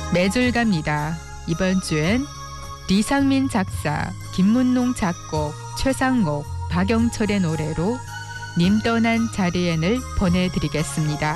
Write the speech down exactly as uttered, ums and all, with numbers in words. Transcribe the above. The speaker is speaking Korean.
매줄 갑니다. 이번 주엔 리상민 작사, 김문농 작곡, 최상옥, 박영철의 노래로 님 떠난 자리엔을 보내드리겠습니다.